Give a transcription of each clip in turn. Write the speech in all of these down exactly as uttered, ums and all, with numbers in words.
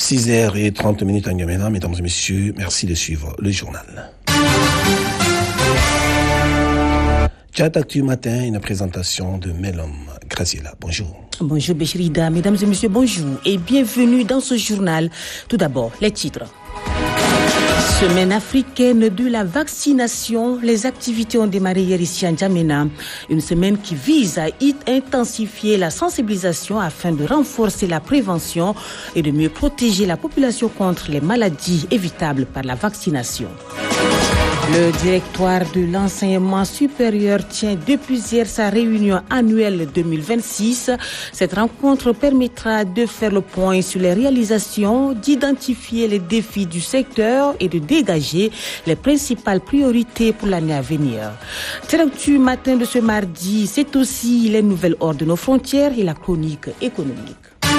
six heures trente minutes en N'Djamena. Mesdames et messieurs, merci de suivre le journal. Tchad Actu Matin, une présentation de Melom Graziella. Bonjour. Bonjour Béchirida, mesdames et messieurs, bonjour et bienvenue dans ce journal. Tout d'abord, les titres. Semaine africaine de la vaccination, les activités ont démarré hier ici à N'Djamena. Une semaine qui vise à intensifier la sensibilisation afin de renforcer la prévention et de mieux protéger la population contre les maladies évitables par la vaccination. Le directoire de l'enseignement supérieur tient depuis hier sa réunion annuelle deux mille vingt-six. Cette rencontre permettra de faire le point sur les réalisations, d'identifier les défis du secteur et de dégager les principales priorités pour l'année à venir. L'actu matin de ce mardi, c'est aussi les nouvelles hors de nos frontières et la chronique économique.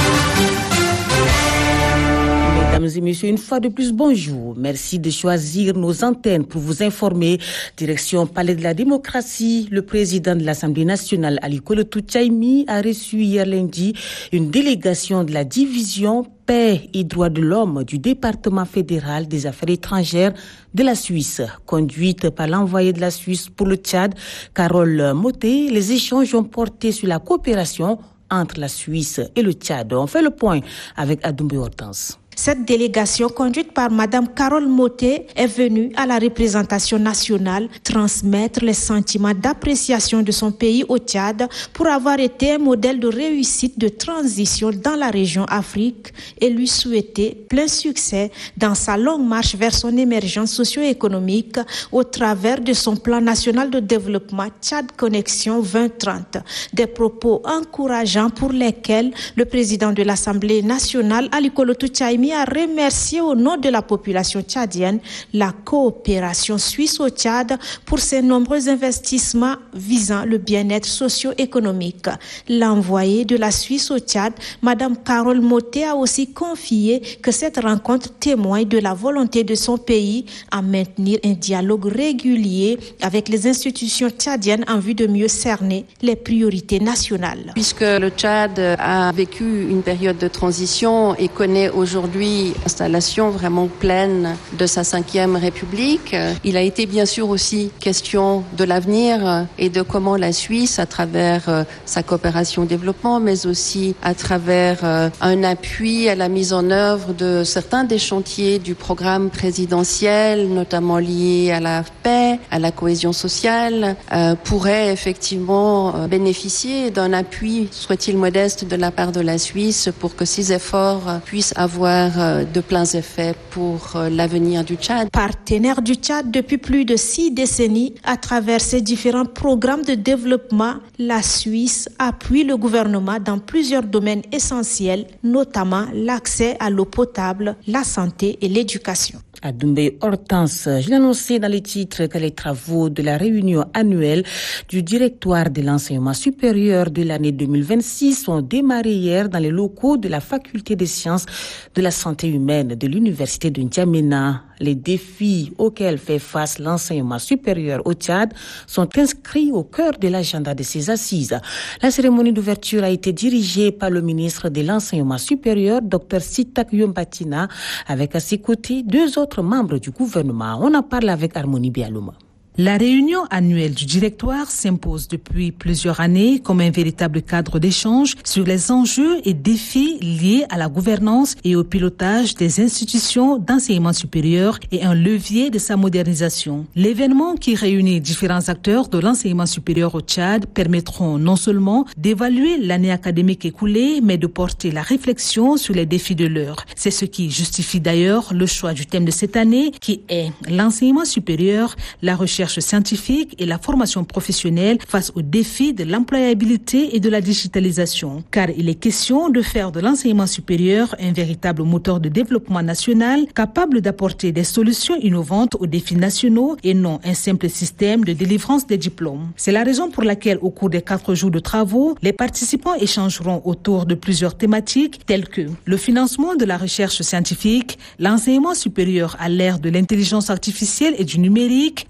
Mesdames et messieurs, une fois de plus, bonjour. Merci de choisir nos antennes pour vous informer. Direction Palais de la Démocratie, le président de l'Assemblée nationale, Ali Kolotou Tchaimi, a reçu hier lundi une délégation de la division Paix et droits de l'homme du département fédéral des affaires étrangères de la Suisse. Conduite par l'envoyé de la Suisse pour le Tchad, Carole Moté, les échanges ont porté sur la coopération entre la Suisse et le Tchad. On fait le point avec Adoumbe Hortense. Cette délégation, conduite par Madame Carole Moté, est venue à la représentation nationale transmettre les sentiments d'appréciation de son pays au Tchad pour avoir été un modèle de réussite de transition dans la région Afrique et lui souhaiter plein succès dans sa longue marche vers son émergence socio-économique au travers de son plan national de développement Tchad Connexion vingt trente. Des propos encourageants pour lesquels le président de l'Assemblée nationale, Ali Kolotou Tchaimi, a remercié au nom de la population tchadienne la coopération suisse au Tchad pour ses nombreux investissements visant le bien-être socio-économique. L'envoyée de la Suisse au Tchad, Madame Carole Moté, a aussi confié que cette rencontre témoigne de la volonté de son pays à maintenir un dialogue régulier avec les institutions tchadiennes en vue de mieux cerner les priorités nationales. Puisque le Tchad a vécu une période de transition et connaît aujourd'hui l'installation vraiment pleine de sa cinquième République. Il a été bien sûr aussi question de l'avenir et de comment la Suisse, à travers sa coopération au développement, mais aussi à travers un appui à la mise en œuvre de certains des chantiers du programme présidentiel, notamment liés à la paix, à la cohésion sociale, euh, pourrait effectivement bénéficier d'un appui, soit-il modeste, de la part de la Suisse pour que ces efforts puissent avoir de pleins effets pour l'avenir du Tchad. Partenaire du Tchad depuis plus de six décennies, à travers ses différents programmes de développement, la Suisse appuie le gouvernement dans plusieurs domaines essentiels, notamment l'accès à l'eau potable, la santé et l'éducation. Adoumbe Hortense, je l'ai annoncé dans les titres que les travaux de la réunion annuelle du directoire de l'enseignement supérieur de l'année deux mille vingt-six ont démarré hier dans les locaux de la faculté des sciences de la santé humaine de l'université de N'Djamena. Les défis auxquels fait face l'enseignement supérieur au Tchad sont inscrits au cœur de l'agenda de ces assises. La cérémonie d'ouverture a été dirigée par le ministre de l'enseignement supérieur, Dr Sitak Yombatina, avec à ses côtés deux autres membres du gouvernement. On en parle avec Harmonie Bialouma. La réunion annuelle du directoire s'impose depuis plusieurs années comme un véritable cadre d'échange sur les enjeux et défis liés à la gouvernance et au pilotage des institutions d'enseignement supérieur et un levier de sa modernisation. L'événement qui réunit différents acteurs de l'enseignement supérieur au Tchad permettront non seulement d'évaluer l'année académique écoulée, mais de porter la réflexion sur les défis de l'heure. C'est ce qui justifie d'ailleurs le choix du thème de cette année qui est l'enseignement supérieur, la recherche scientifique et la formation professionnelle face aux défis de l'employabilité et de la digitalisation. Car il est question de faire de l'enseignement supérieur un véritable moteur de développement national capable d'apporter des solutions innovantes aux défis nationaux et non un simple système de délivrance des diplômes. C'est la raison pour laquelle au cours des quatre jours de travaux, les participants échangeront autour de plusieurs thématiques telles que le financement de la recherche scientifique, l'enseignement supérieur à l'ère de l'intelligence artificielle et du numérique, la qualité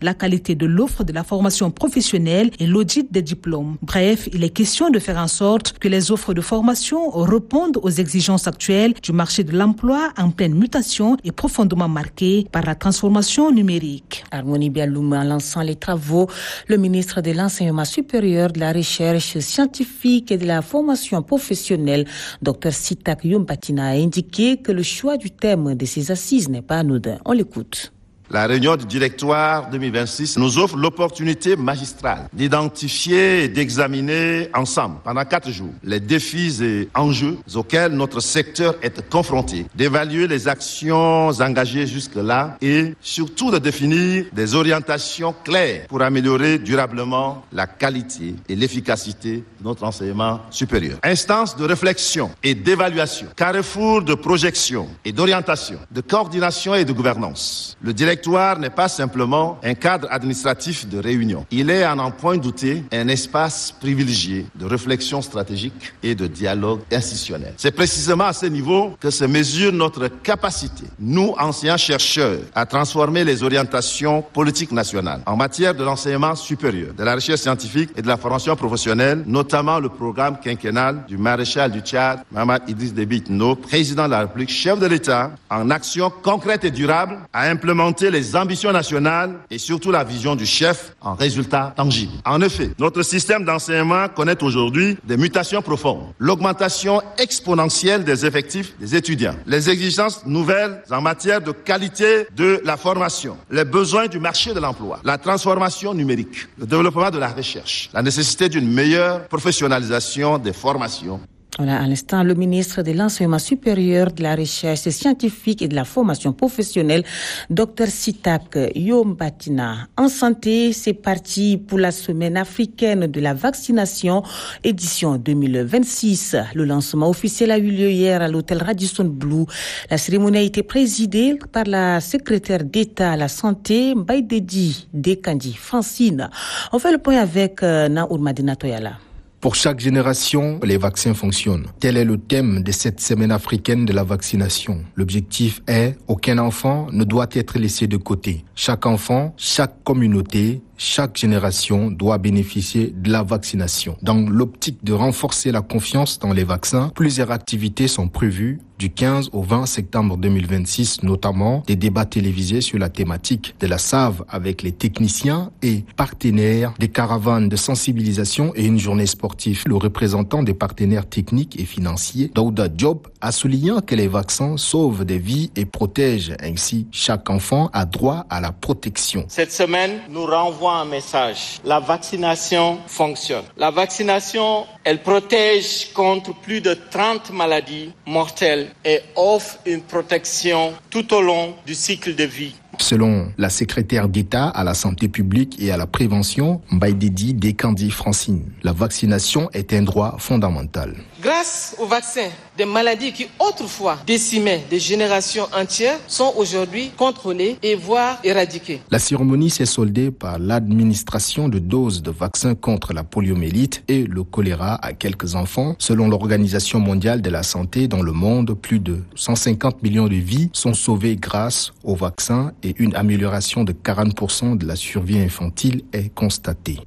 qualité de l'offre de la formation professionnelle et l'audit des diplômes. Bref, il est question de faire en sorte que les offres de formation répondent aux exigences actuelles du marché de l'emploi en pleine mutation et profondément marqué par la transformation numérique. Harmonie Bialoum, en lançant les travaux, le ministre de l'Enseignement supérieur, de la Recherche scientifique et de la formation professionnelle, Dr Sitak Yompatina, a indiqué que le choix du thème de ces assises n'est pas anodin. On l'écoute. La réunion du directoire deux mille vingt-six nous offre l'opportunité magistrale d'identifier et d'examiner ensemble pendant quatre jours les défis et enjeux auxquels notre secteur est confronté, d'évaluer les actions engagées jusque-là et surtout de définir des orientations claires pour améliorer durablement la qualité et l'efficacité de notre enseignement supérieur. Instance de réflexion et d'évaluation, carrefour de projection et d'orientation, de coordination et de gouvernance. Le directeur Le directoire n'est pas simplement un cadre administratif de réunion. Il est, à n'en point douter, un espace privilégié de réflexion stratégique et de dialogue institutionnel. C'est précisément à ce niveau que se mesure notre capacité, nous, enseignants-chercheurs, à transformer les orientations politiques nationales en matière de l'enseignement supérieur, de la recherche scientifique et de la formation professionnelle, notamment le programme quinquennal du maréchal du Tchad, Mahamat Idriss Déby Itno, président de la République, chef de l'État, en action concrète et durable, à implémenter les ambitions nationales et surtout la vision du chef en résultats tangibles. En effet, notre système d'enseignement connaît aujourd'hui des mutations profondes, l'augmentation exponentielle des effectifs des étudiants, les exigences nouvelles en matière de qualité de la formation, les besoins du marché de l'emploi, la transformation numérique, le développement de la recherche, la nécessité d'une meilleure professionnalisation des formations. Voilà, à l'instant, le ministre de l'Enseignement supérieur, de la Recherche scientifique et de la formation professionnelle, Dr Sitak Yompatina. En santé, c'est parti pour la semaine africaine de la vaccination, édition deux mille vingt-six. Le lancement officiel a eu lieu hier à l'hôtel Radisson Blu. La cérémonie a été présidée par la secrétaire d'État à la santé, Mbaïdedi Dekandi Francine. On fait le point avec euh, Naour Madina Toyala. Pour chaque génération, les vaccins fonctionnent. Tel est le thème de cette semaine africaine de la vaccination. L'objectif est, aucun enfant ne doit être laissé de côté. Chaque enfant, chaque communauté, chaque génération doit bénéficier de la vaccination. Dans l'optique de renforcer la confiance dans les vaccins, plusieurs activités sont prévues du quinze au vingt septembre deux mille vingt-six, notamment des débats télévisés sur la thématique de la S A V avec les techniciens et partenaires, des caravanes de sensibilisation et une journée sportive. Le représentant des partenaires techniques et financiers, Daouda Diop, a souligné que les vaccins sauvent des vies et protègent ainsi chaque enfant a droit à la protection. Cette semaine nous renvoie un message. La vaccination fonctionne. La vaccination, elle protège contre plus de trente maladies mortelles et offre une protection tout au long du cycle de vie. Selon la secrétaire d'État à la santé publique et à la prévention, Mbaïdedi Dekandi Francine, la vaccination est un droit fondamental. Grâce au vaccin, des maladies qui autrefois décimaient des générations entières sont aujourd'hui contrôlées et voire éradiquées. La cérémonie s'est soldée par l'administration de doses de vaccins contre la poliomyélite et le choléra à quelques enfants. Selon l'Organisation mondiale de la santé, dans le monde, plus de cent cinquante millions de vies sont sauvées grâce aux vaccins et une amélioration de quarante pour cent de la survie infantile est constatée.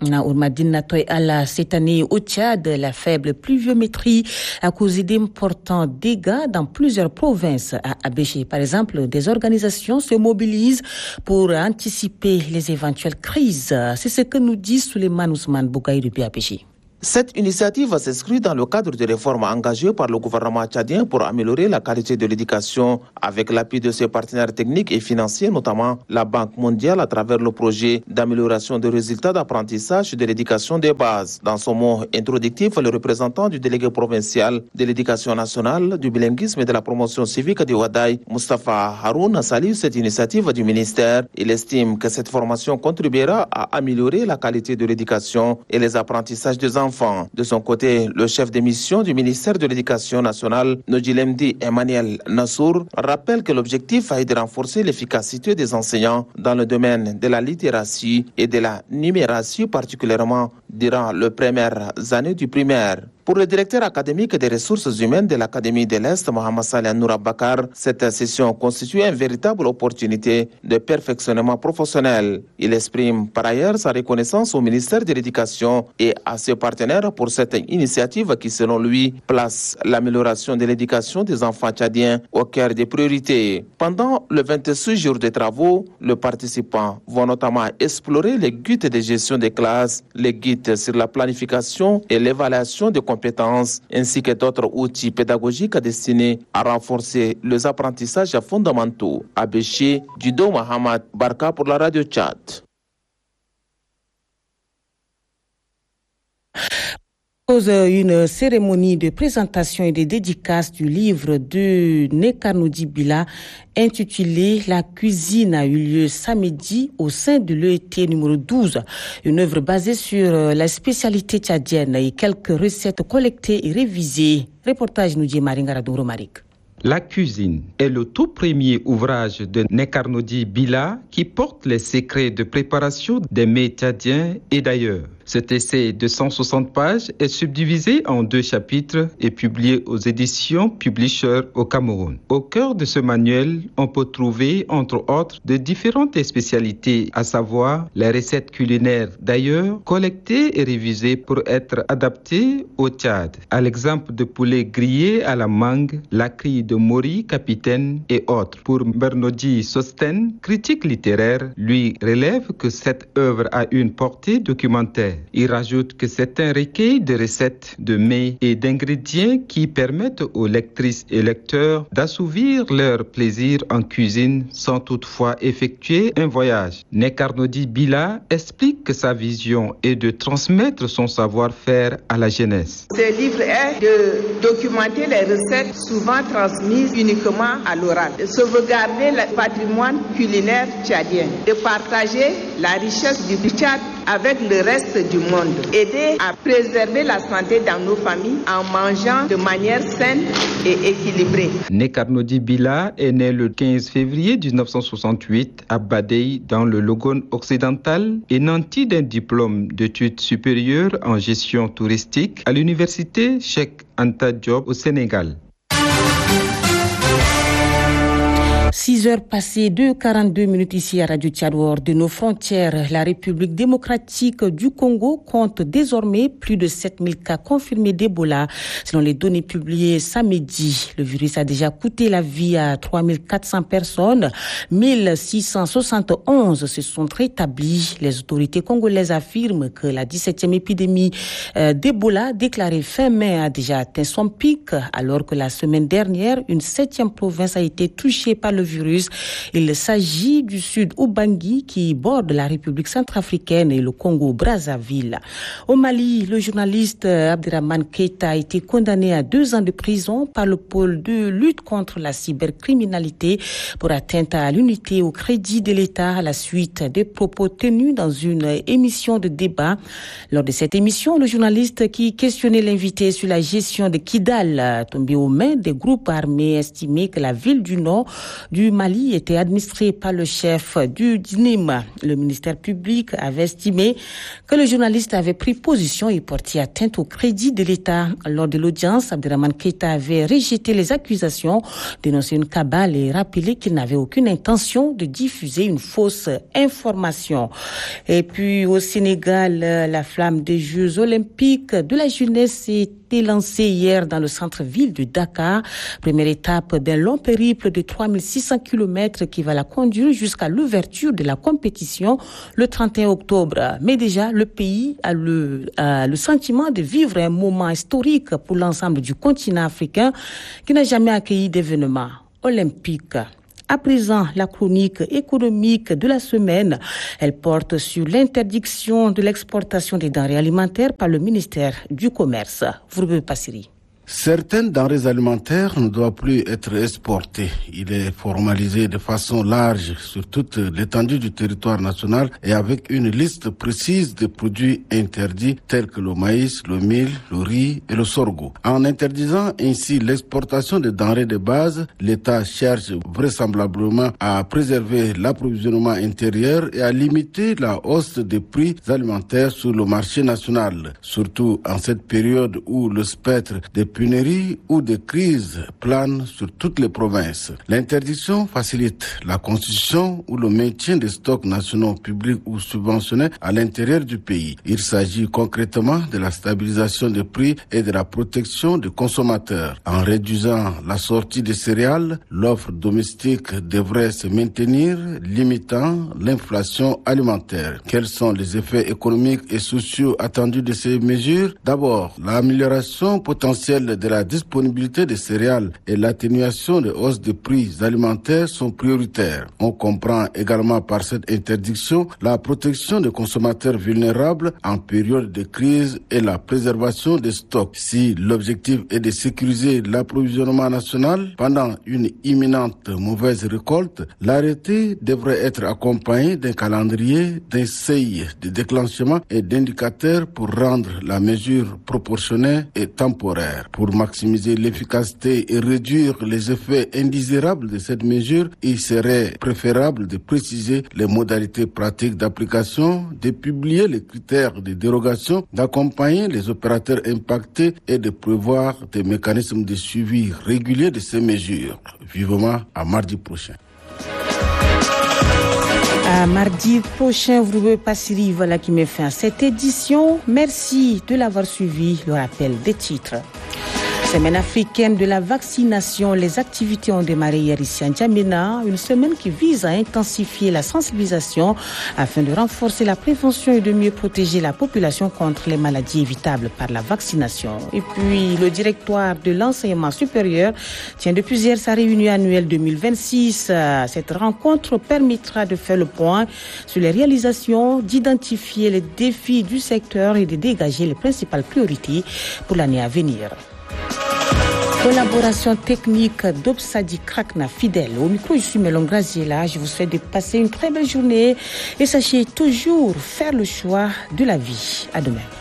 Cette année au Tchad, la faible pluviométrie a causé d'importants dégâts dans plusieurs provinces. À Abéché, par exemple, des organisations se mobilisent pour anticiper les éventuelles crises. C'est ce que nous dit Souleymane Ousmane Bougaï depuis Abéché. Cette initiative s'inscrit dans le cadre des réformes engagées par le gouvernement tchadien pour améliorer la qualité de l'éducation avec l'appui de ses partenaires techniques et financiers, notamment la Banque mondiale à travers le projet d'amélioration des résultats d'apprentissage de l'éducation des bases. Dans son mot introductif, le représentant du délégué provincial de l'éducation nationale, du bilinguisme et de la promotion civique de Ouadaï, Moustapha Haroun, salue cette initiative du ministère. Il estime que cette formation contribuera à améliorer la qualité de l'éducation et les apprentissages des enfants. De son côté, le chef de mission du ministère de l'Éducation nationale, Nodjilemdi Emmanuel Nassour, rappelle que l'objectif est de renforcer l'efficacité des enseignants dans le domaine de la littératie et de la numératie, particulièrement durant les premières années du primaire. Pour le directeur académique des ressources humaines de l'Académie de l'Est, Mohamed Saleh Noura Bakar, cette session constitue une véritable opportunité de perfectionnement professionnel. Il exprime par ailleurs sa reconnaissance au ministère de l'Éducation et à ses partenaires pour cette initiative qui, selon lui, place l'amélioration de l'éducation des enfants tchadiens au cœur des priorités. Pendant le vingt-six jours de travaux, les participants vont notamment explorer les guides de gestion des classes, les guides sur la planification et l'évaluation des compétences, ainsi que d'autres outils pédagogiques destinés à renforcer les apprentissages fondamentaux. Abéché, Dido Mohamed, Barka pour la radio Tchad. Une cérémonie de présentation et de dédicace du livre de Nekarnodi Bila intitulé La cuisine a eu lieu samedi au sein de l'E E T numéro douze. Une œuvre basée sur la spécialité tchadienne et quelques recettes collectées et révisées. Reportage Noudje Maringara Marik. La cuisine est le tout premier ouvrage de Nekarnodi Bila qui porte les secrets de préparation des mets tchadiens et d'ailleurs. Cet essai de cent soixante pages est subdivisé en deux chapitres et publié aux éditions Publisher au Cameroun. Au cœur de ce manuel, on peut trouver, entre autres, de différentes spécialités, à savoir les recettes culinaires d'ailleurs, collectées et révisées pour être adaptées au Tchad. À l'exemple de poulet grillé à la mangue, la grille de Mori, capitaine et autres. Pour Bernodi Sosten, critique littéraire, lui relève que cette œuvre a une portée documentaire. Il rajoute que c'est un recueil de recettes, de mets et d'ingrédients qui permettent aux lectrices et lecteurs d'assouvir leur plaisir en cuisine sans toutefois effectuer un voyage. Nekarnodi Bila explique que sa vision est de transmettre son savoir-faire à la jeunesse. Ce livre est de documenter les recettes souvent transmises uniquement à l'oral, de sauvegarder le patrimoine culinaire tchadien, de partager la richesse du Tchad avec le reste du monde, aider à préserver la santé dans nos familles en mangeant de manière saine et équilibrée. Nekarnodi Bila est né le quinze février dix-neuf cent soixante-huit à Badei dans le Logone occidental et nanti d'un diplôme d'études supérieures en gestion touristique à l'université Cheikh Anta Diop au Sénégal. six heures passées de quarante-deux minutes ici à Radio Tchad, hors de nos frontières. La République démocratique du Congo compte désormais plus de sept mille cas confirmés d'Ebola. Selon les données publiées samedi, le virus a déjà coûté la vie à trois mille quatre cents personnes. mille six cent soixante et onze se sont rétablis. Les autorités congolaises affirment que la dix-septième épidémie d'Ebola déclarée fin mai a déjà atteint son pic, alors que la semaine dernière, une septième province a été touchée par le virus. Il s'agit du sud Ubangui qui borde la République centrafricaine et le Congo-Brazzaville. Au Mali, le journaliste Abderrahmane Keita a été condamné à deux ans de prison par le pôle de lutte contre la cybercriminalité pour atteinte à l'unité et au crédit de l'État à la suite des propos tenus dans une émission de débat. Lors de cette émission, le journaliste qui questionnait l'invité sur la gestion de Kidal tombé aux mains des groupes armés estimait que la ville du nord du Mali était administrée par le chef du D N I M. Le ministère public avait estimé que le journaliste avait pris position et porté atteinte au crédit de l'État. Lors de l'audience, Abderrahmane Keita avait rejeté les accusations, dénoncé une cabale et rappelé qu'il n'avait aucune intention de diffuser une fausse information. Et puis au Sénégal, la flamme des Jeux olympiques de la jeunesse est lancé hier dans le centre-ville de Dakar. Première étape d'un long périple de trois mille six cents kilomètres qui va la conduire jusqu'à l'ouverture de la compétition le trente et un octobre. Mais déjà, le pays a le, a le sentiment de vivre un moment historique pour l'ensemble du continent africain qui n'a jamais accueilli d'événements olympiques. À présent, la chronique économique de la semaine, elle porte sur l'interdiction de l'exportation des denrées alimentaires par le ministère du Commerce. Vous pouvez passer. Certaines denrées alimentaires ne doivent plus être exportées. Il est formalisé de façon large sur toute l'étendue du territoire national et avec une liste précise de produits interdits tels que le maïs, le mil, le riz et le sorgho. En interdisant ainsi l'exportation des denrées de base, l'État cherche vraisemblablement à préserver l'approvisionnement intérieur et à limiter la hausse des prix alimentaires sur le marché national, surtout en cette période où le spectre des pénuries ou des crises plane sur toutes les provinces. L'interdiction facilite la constitution ou le maintien des stocks nationaux publics ou subventionnés à l'intérieur du pays. Il s'agit concrètement de la stabilisation des prix et de la protection des consommateurs. En réduisant la sortie des céréales, l'offre domestique devrait se maintenir, limitant l'inflation alimentaire. Quels sont les effets économiques et sociaux attendus de ces mesures? D'abord, l'amélioration potentielle de la disponibilité des céréales et l'atténuation des hausses des prix alimentaires sont prioritaires. On comprend également par cette interdiction la protection des consommateurs vulnérables en période de crise et la préservation des stocks. Si l'objectif est de sécuriser l'approvisionnement national pendant une imminente mauvaise récolte, l'arrêté devrait être accompagné d'un calendrier, d'un seuil de déclenchement et d'indicateurs pour rendre la mesure proportionnée et temporaire. Pour maximiser l'efficacité et réduire les effets indésirables de cette mesure, il serait préférable de préciser les modalités pratiques d'application, de publier les critères de dérogation, d'accompagner les opérateurs impactés et de prévoir des mécanismes de suivi régulier de ces mesures. Vivement à mardi prochain. À mardi prochain, vous Passiri, voilà qui met fin à cette édition. Merci de l'avoir suivi. Le rappel des titres. Semaine africaine de la vaccination, les activités ont démarré hier ici à N'Djamena, une semaine qui vise à intensifier la sensibilisation afin de renforcer la prévention et de mieux protéger la population contre les maladies évitables par la vaccination. Et puis, le directoire de l'enseignement supérieur tient depuis hier sa réunion annuelle deux mille vingt-six. Cette rencontre permettra de faire le point sur les réalisations, d'identifier les défis du secteur et de dégager les principales priorités pour l'année à venir. Collaboration technique d'Obsadi Krakna fidèle. Au micro, je suis Melon Graziella. Je vous souhaite de passer une très belle journée et sachez toujours faire le choix de la vie. À demain.